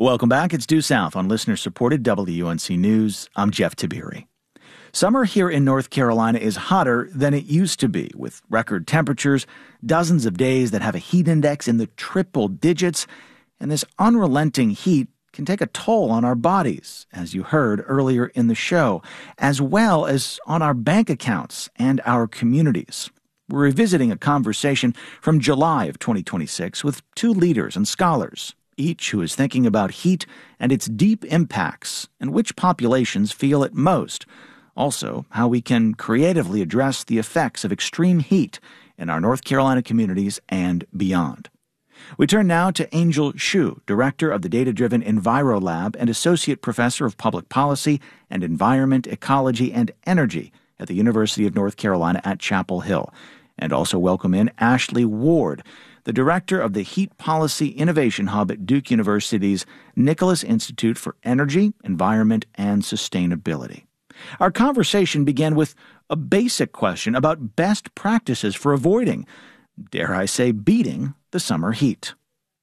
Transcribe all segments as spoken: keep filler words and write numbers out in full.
Welcome back. It's Due South on listener-supported W N C News. I'm Jeff Tiberi. Summer here in North Carolina is hotter than it used to be, with record temperatures, dozens of days that have a heat index in the triple digits, and this unrelenting heat can take a toll on our bodies, as you heard earlier in the show, as well as on our bank accounts and our communities. We're revisiting a conversation from July of twenty twenty-six with two leaders and scholars, each who is thinking about heat and its deep impacts and which populations feel it most. Also, how we can creatively address the effects of extreme heat in our North Carolina communities and beyond. We turn now to Angel Hsu, director of the Data-Driven EnviroLab and associate professor of public policy and environment, ecology, and energy at the University of North Carolina at Chapel Hill. And also welcome in Ashley Ward, the director of the Heat Policy Innovation Hub at Duke University's Nicholas Institute for Energy, Environment, and Sustainability. Our conversation began with a basic question about best practices for avoiding, dare I say, beating the summer heat.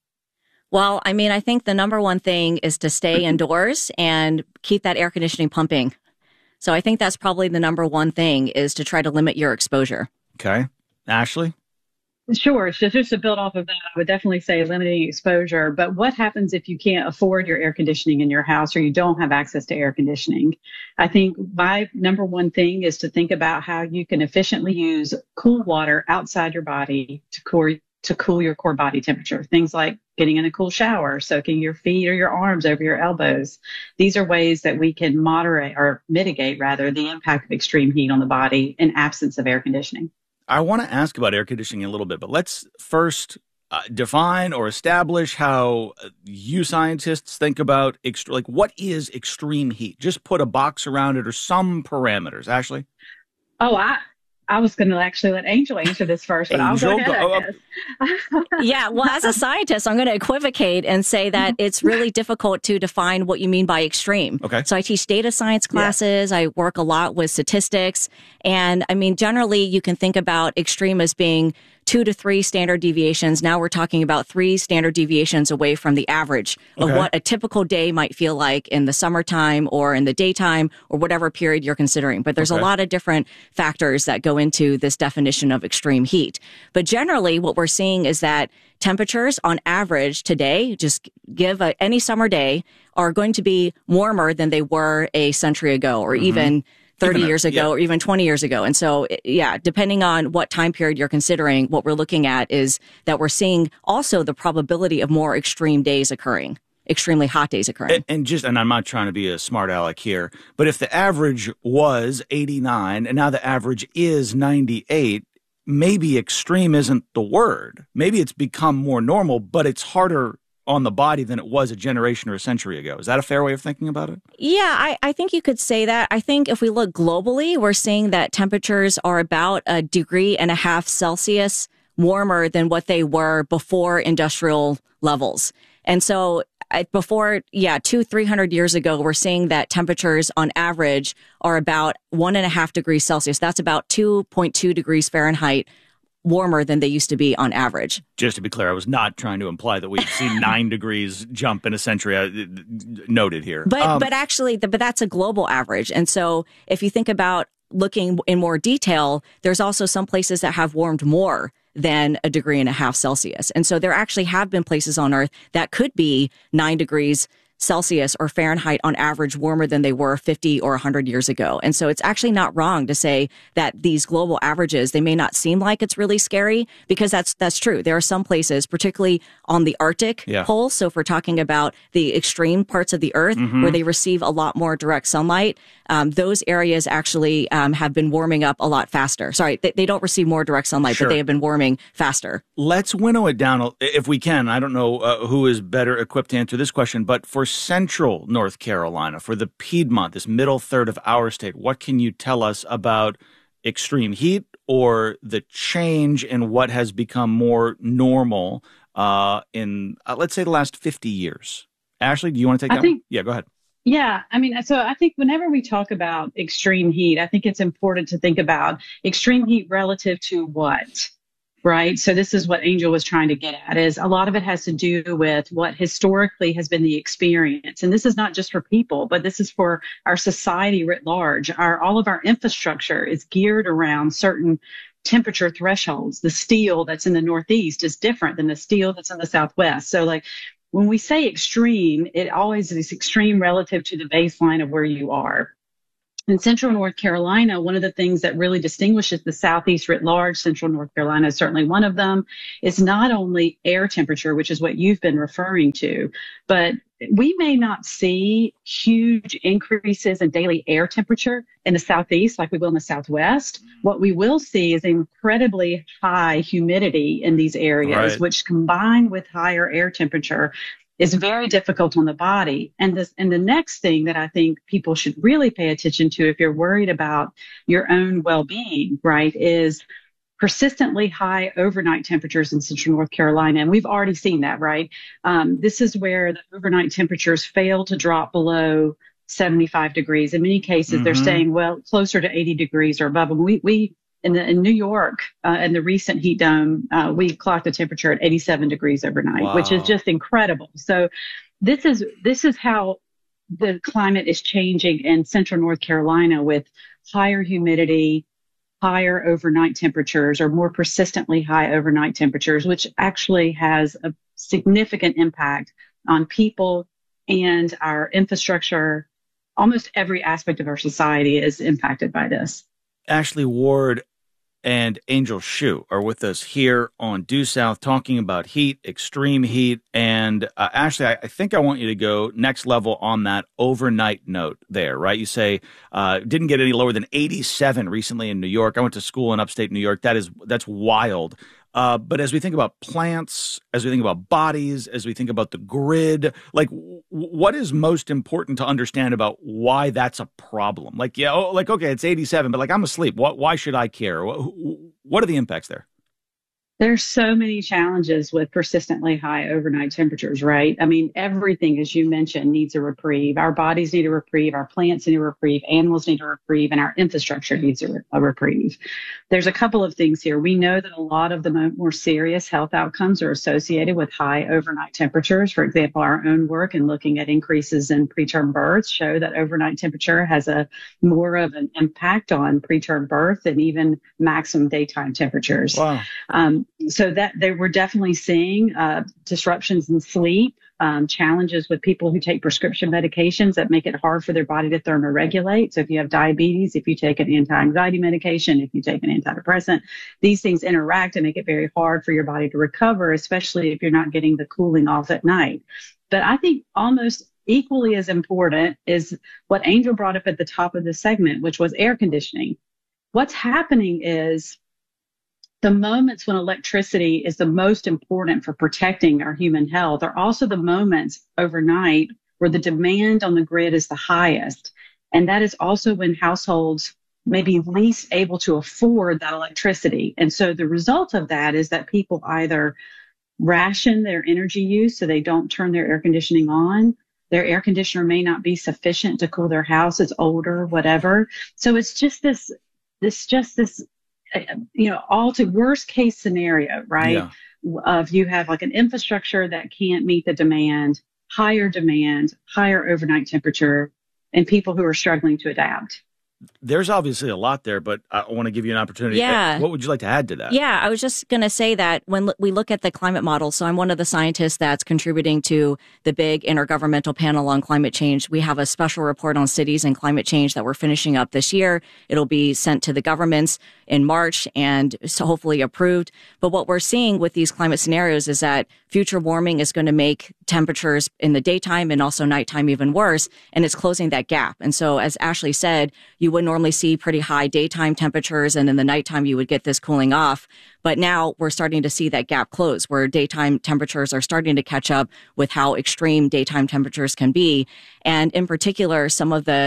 Well, I mean, I think the number one thing is to stay indoors and keep that air conditioning pumping. So I think that's probably the number one thing, is to try to limit your exposure. Okay. Ashley? Sure. So just to build off of that, I would definitely say limiting exposure. But what happens if you can't afford your air conditioning in your house or you don't have access to air conditioning? I think my number one thing is to think about how you can efficiently use cool water outside your body to cool, to cool your core body temperature. Things like getting in a cool shower, soaking your feet or your arms over your elbows. These are ways that we can moderate or mitigate, rather, the impact of extreme heat on the body in absence of air conditioning. I want to ask about air conditioning a little bit, but let's first uh, define or establish how you scientists think about, ext- like, what is extreme heat? Just put a box around it or some parameters. Ashley? Oh, I... I was going to actually let Angel answer this first, but Angel, I'll go ahead. Go, oh, yeah, well, as a scientist, I'm going to equivocate and say that it's really difficult to define what you mean by extreme. Okay. So I teach data science classes. Yeah. I work a lot with statistics. And I mean, generally, you can think about extreme as being two to three standard deviations. Now we're talking about three standard deviations away from the average of okay. what a typical day might feel like in the summertime or in the daytime or whatever period you're considering. But there's okay. a lot of different factors that go into this definition of extreme heat. But generally, what we're seeing is that temperatures on average today, just give a, any summer day, are going to be warmer than they were a century ago or mm-hmm. even thirty even, years ago yeah. or even twenty years ago. And so, yeah, depending on what time period you're considering, what we're looking at is that we're seeing also the probability of more extreme days occurring, extremely hot days occurring. And, and just, and I'm not trying to be a smart aleck here, but if the average was eighty-nine and now the average is ninety-eight, maybe extreme isn't the word. Maybe it's become more normal, but it's harder on the body than it was a generation or a century ago. Is that a fair way of thinking about it? Yeah, I, I think you could say that. I think if we look globally, we're seeing that temperatures are about a degree and a half Celsius warmer than what they were before industrial levels. And so before, yeah, two, three hundred years ago, we're seeing that temperatures on average are about one and a half degrees Celsius. That's about two point two degrees Fahrenheit warmer than they used to be on average. Just to be clear, I was not trying to imply that we've seen nine degrees jump in a century. Uh, noted here. But um, but actually, the, but that's a global average. And so if you think about looking in more detail, there's also some places that have warmed more than a degree and a half Celsius. And so there actually have been places on Earth that could be nine degrees Celsius or Fahrenheit on average warmer than they were fifty or one hundred years ago. And so it's actually not wrong to say that these global averages, they may not seem like it's really scary, because that's that's true. There are some places, particularly on the Arctic yeah. pole. So if we're talking about the extreme parts of the Earth mm-hmm. where they receive a lot more direct sunlight, um, those areas actually um, have been warming up a lot faster. Sorry, they, they don't receive more direct sunlight, sure. but they have been warming faster. Let's winnow it down if we can. I don't know uh, who is better equipped to answer this question, but for central North Carolina, for the Piedmont, this middle third of our state, what can you tell us about extreme heat or the change in what has become more normal uh, in, uh, let's say, the last fifty years? Ashley, do you want to take I that think, one? Yeah, go ahead. Yeah, I mean, so I think whenever we talk about extreme heat, I think it's important to think about extreme heat relative to what? right? So this is what Angel was trying to get at, is a lot of it has to do with what historically has been the experience. And this is not just for people, but this is for our society writ large. Our, all of our infrastructure is geared around certain temperature thresholds. The steel that's in the Northeast is different than the steel that's in the Southwest. So like when we say extreme, it always is extreme relative to the baseline of where you are. In Central North Carolina, one of the things that really distinguishes the Southeast writ large, Central North Carolina is certainly one of them, is not only air temperature, which is what you've been referring to, but we may not see huge increases in daily air temperature in the Southeast like we will in the Southwest. What we will see is incredibly high humidity in these areas, right, which combined with higher air temperature is very difficult on the body. And this, and the next thing that I think people should really pay attention to if you're worried about your own well-being, right, is persistently high overnight temperatures in Central North Carolina. And we've already seen that, right? Um, this is where the overnight temperatures fail to drop below seventy-five degrees. In many cases, mm-hmm. they're staying well closer to eighty degrees or above. And we, we, In, the, in New York, uh, in the recent heat dome, uh, we clocked the temperature at eighty-seven degrees overnight, wow. which is just incredible. So this is this is how the climate is changing in Central North Carolina, with higher humidity, higher overnight temperatures, or more persistently high overnight temperatures, which actually has a significant impact on people and our infrastructure. Almost every aspect of our society is impacted by this. Ashley Ward and Angel Hsu are with us here on Due South talking about heat, extreme heat. And uh, Ashley, I, I think I want you to go next level on that overnight note there, right? You say uh, didn't get any lower than eighty-seven recently in New York. I went to school in upstate New York. That is, that's wild. Uh, but as we think about plants, as we think about bodies, as we think about the grid, like w- what is most important to understand about why that's a problem? Like, yeah, oh, like, okay, it's eighty-seven, but like I'm asleep. What, why should I care? What, what are the impacts there? There's so many challenges with persistently high overnight temperatures, right? I mean, everything, as you mentioned, needs a reprieve. Our bodies need a reprieve. Our plants need a reprieve. Animals need a reprieve. And our infrastructure needs a, a reprieve. There's a couple of things here. We know that a lot of the more serious health outcomes are associated with high overnight temperatures. For example, our own work in looking at increases in preterm births show that overnight temperature has a more of an impact on preterm birth than even maximum daytime temperatures. Wow. Um, So that they were definitely seeing uh, disruptions in sleep, um, challenges with people who take prescription medications that make it hard for their body to thermoregulate. So if you have diabetes, if you take an anti-anxiety medication, if you take an antidepressant, these things interact and make it very hard for your body to recover, especially if you're not getting the cooling off at night. But I think almost equally as important is what Angel brought up at the top of the segment, which was air conditioning. What's happening is the moments when electricity is the most important for protecting our human health are also the moments overnight where the demand on the grid is the highest. And that is also when households may be least able to afford that electricity. And so the result of that is that people either ration their energy use so they don't turn their air conditioning on. Their air conditioner may not be sufficient to cool their house. It's older, whatever. So it's just this, this, just this, you know, all to worst case scenario, right? Yeah. Of you have like an infrastructure that can't meet the demand, higher demand, higher overnight temperature, and people who are struggling to adapt. There's obviously a lot there, but I want to give you an opportunity. Yeah. What would you like to add to that? Yeah, I was just going to say that when we look at the climate model, so I'm one of the scientists that's contributing to the big intergovernmental panel on climate change. We have a special report on cities and climate change that we're finishing up this year. It'll be sent to the governments in March and so hopefully approved. But what we're seeing with these climate scenarios is that future warming is going to make temperatures in the daytime and also nighttime even worse, and it's closing that gap. And so, as Ashley said, you would normally see pretty high daytime temperatures, and in the nighttime you would get this cooling off. But now we're starting to see that gap close, where daytime temperatures are starting to catch up with how extreme daytime temperatures can be. And in particular, some of the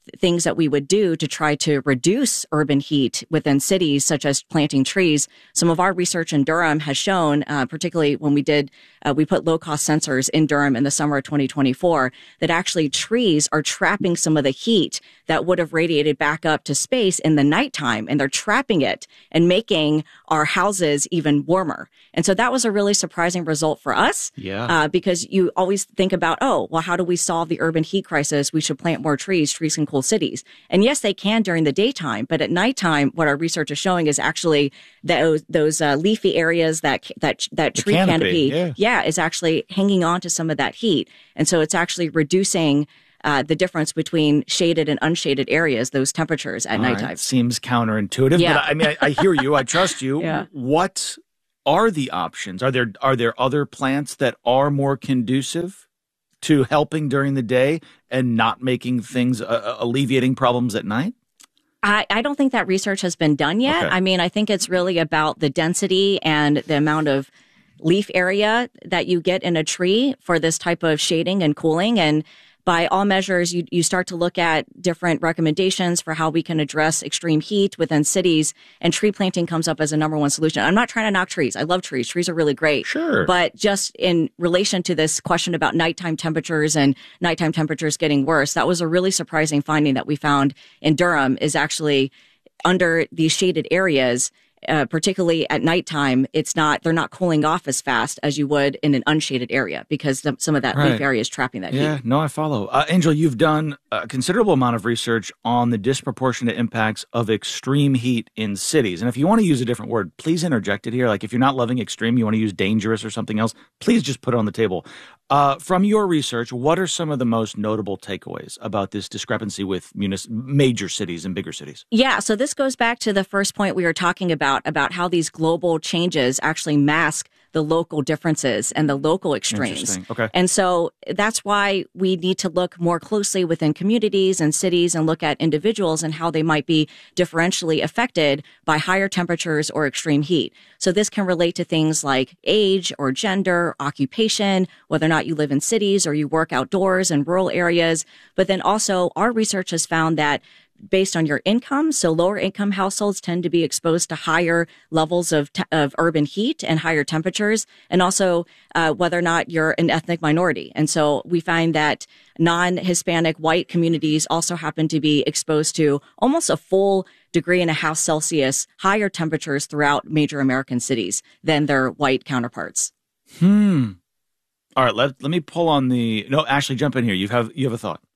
things that we would do to try to reduce urban heat within cities, such as planting trees. Some of our research in Durham has shown, uh, particularly when we did, uh, we put low-cost sensors in Durham in the summer of twenty twenty-four, that actually trees are trapping some of the heat that would have radiated back up to space in the nighttime, and they're trapping it and making our houses even warmer. And so that was a really surprising result for us. Yeah. Uh, because you always think about, oh, well, how do we solve the urban heat crisis? We should plant more trees. Trees can cool cities. And yes, they can during the daytime, but at nighttime, what our research is showing is actually those those uh, leafy areas, that that that The tree canopy, canopy, yeah. yeah, is actually hanging on to some of that heat. And so it's actually reducing uh, the difference between shaded and unshaded areas, those temperatures at All nighttime. right. Seems counterintuitive, Yeah. but I mean, I, I hear you. I trust you. Yeah. What are the options? Are there are there other plants that are more conducive to helping during the day and not making things, uh, alleviating problems at night? I, I don't think that research has been done yet. Okay. I mean, I think it's really about the density and the amount of leaf area that you get in a tree for this type of shading and cooling. And by all measures, you, you start to look at different recommendations for how we can address extreme heat within cities, and tree planting comes up as a number one solution. I'm not trying to knock trees. I love trees. Trees are really great. Sure. But just in relation to this question about nighttime temperatures and nighttime temperatures getting worse, that was a really surprising finding that we found in Durham, is actually under these shaded areas, Uh, particularly at nighttime, it's not, they're not cooling off as fast as you would in an unshaded area, because the, some of that Right. leaf area is trapping that Yeah, heat. no, I follow. Uh, Angel, you've done a considerable amount of research on the disproportionate impacts of extreme heat in cities. And if you want to use a different word, please interject it here. Like if you're not loving extreme, you want to use dangerous or something else, please just put it on the table. Uh, from your research, what are some of the most notable takeaways about this discrepancy with munis- major cities and bigger cities? Yeah, so this goes back to the first point we were talking about, about how these global changes actually mask the local differences and the local extremes. Interesting. Okay. And so that's why we need to look more closely within communities and cities and look at individuals and how they might be differentially affected by higher temperatures or extreme heat. So this can relate to things like age or gender, occupation, whether or not you live in cities or you work outdoors in rural areas. But then also our research has found that based on your income, so lower income households tend to be exposed to higher levels of te- of urban heat and higher temperatures, and also uh, whether or not you're an ethnic minority. And so we find that non-Hispanic white communities also happen to be exposed to almost a full degree and a half Celsius higher temperatures throughout major American cities than their white counterparts. Hmm. All right, let, let me pull on the... No, Ashley, jump in here. You have you have a thought.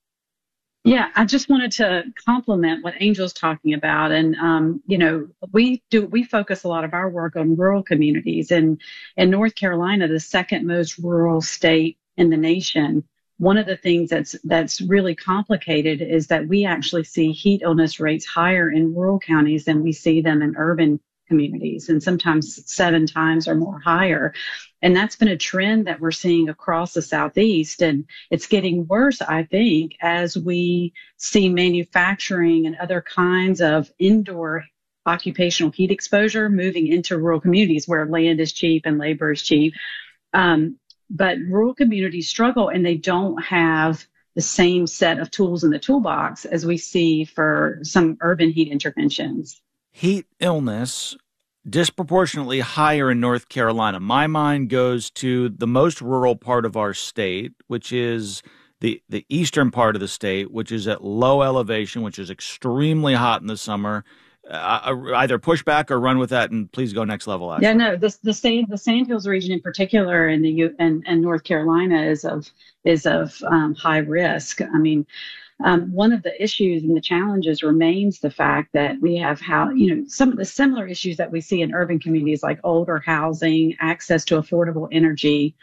Yeah, I just wanted to compliment what Angel's talking about. And, um, you know, we do, we focus a lot of our work on rural communities. And in North Carolina, the second most rural state in the nation, one of the things that's, that's really complicated is that we actually see heat illness rates higher in rural counties than we see them in urban communities, and sometimes seven times or more higher. And that's been a trend that we're seeing across the Southeast. And it's getting worse, I think, as we see manufacturing and other kinds of indoor occupational heat exposure moving into rural communities where land is cheap and labor is cheap. Um, but rural communities struggle, and they don't have the same set of tools in the toolbox as we see for some urban heat interventions. Heat illness disproportionately higher in North Carolina. My mind goes to the most rural part of our state, which is the, the eastern part of the state, which is at low elevation, which is extremely hot in the summer. Uh, either push back or run with that, and please go next level. Ashley. Yeah, no, the the sand the Sandhills region in particular in the U and, and North Carolina is of is of um, high risk. I mean, um, one of the issues and the challenges remains the fact that we have how you know some of the similar issues that we see in urban communities, like older housing, access to affordable energy,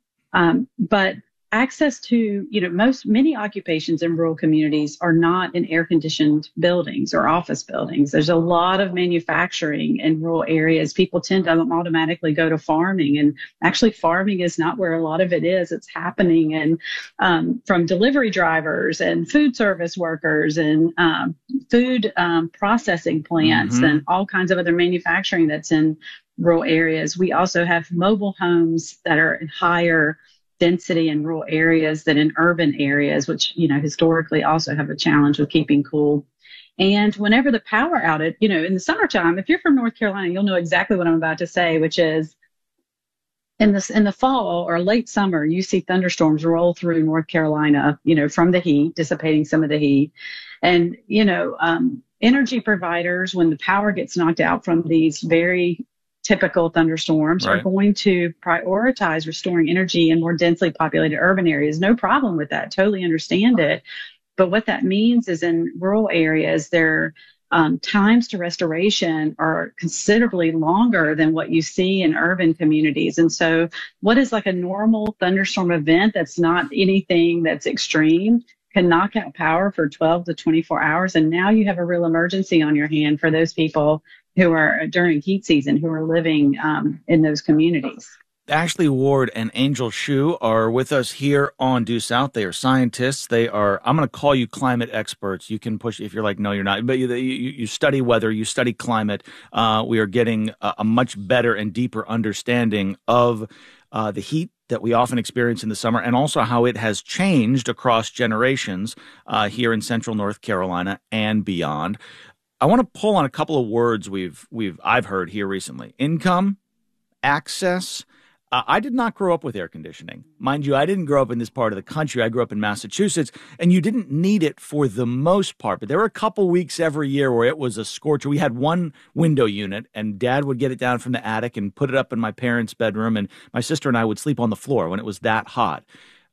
um, but access to, you know, most, many occupations in rural communities are not in air conditioned buildings or office buildings. There's a lot of manufacturing in rural areas. People tend to automatically go to farming, and actually farming is not where a lot of it is. It's happening in, um, from delivery drivers and food service workers and, um, food, um, processing plants mm-hmm. and all kinds of other manufacturing that's in rural areas. We also have mobile homes that are in higher density in rural areas than in urban areas, which, you know, historically also have a challenge with keeping cool. And whenever the power outage, you know, in the summertime, if you're from North Carolina, you'll know exactly what I'm about to say, which is in this, in the fall or late summer, you see thunderstorms roll through North Carolina, you know, from the heat, dissipating some of the heat. And, you know, um, energy providers, when the power gets knocked out from these very typical thunderstorms, right, are going to prioritize restoring energy in more densely populated urban areas. No problem with that. Totally understand it. But what that means is in rural areas, their um, times to restoration are considerably longer than what you see in urban communities. And so what is like a normal thunderstorm event that's not anything that's extreme can knock out power for twelve to twenty-four hours. And now you have a real emergency on your hand for those people who are during heat season, who are living um, in those communities. Ashley Ward and Angel Hsu are with us here on Due South. They are scientists. They are, I'm going to call you climate experts. You can push if you're like, no, you're not. But you, you, you study weather, you study climate. Uh, we are getting a, a much better and deeper understanding of uh, the heat that we often experience in the summer, and also how it has changed across generations uh, here in central North Carolina and beyond. I want to pull on a couple of words we've we've I've heard here recently: income, access. Uh, I did not grow up with air conditioning. Mind you, I didn't grow up in this part of the country. I grew up in Massachusetts, and you didn't need it for the most part. But there were a couple weeks every year where it was a scorcher. We had one window unit, and Dad would get it down from the attic and put it up in my parents' bedroom, and my sister and I would sleep on the floor when it was that hot.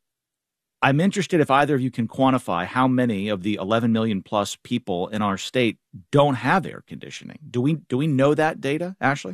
I'm interested if either of you can quantify how many of the eleven million plus people in our state don't have air conditioning. Do we do we know that data, Ashley?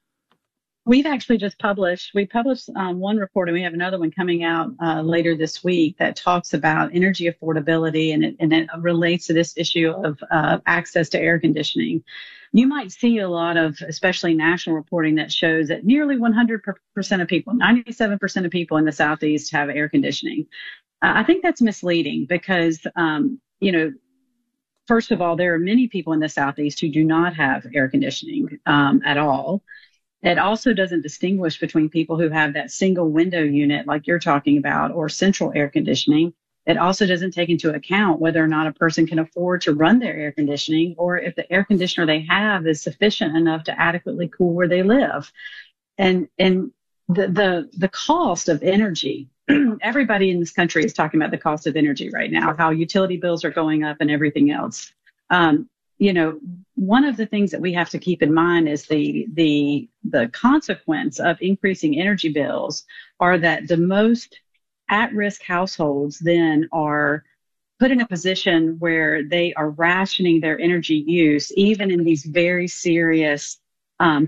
We've actually just published, we published um, one report, and we have another one coming out uh, later this week that talks about energy affordability, and it, and it relates to this issue of uh, access to air conditioning. You might see a lot of, especially national reporting, that shows that nearly one hundred percent of people, ninety-seven percent of people in the Southeast have air conditioning. Uh, I think that's misleading because, um, you know, first of all, there are many people in the Southeast who do not have air conditioning um, at all. It also doesn't distinguish between people who have that single window unit like you're talking about or central air conditioning. It also doesn't take into account whether or not a person can afford to run their air conditioning, or if the air conditioner they have is sufficient enough to adequately cool where they live. And and the the, the cost of energy, everybody in this country is talking about the cost of energy right now, how utility bills are going up and everything else. Um, You know, one of the things that we have to keep in mind is the the the consequence of increasing energy bills are that the most at-risk households then are put in a position where they are rationing their energy use, even in these very serious um,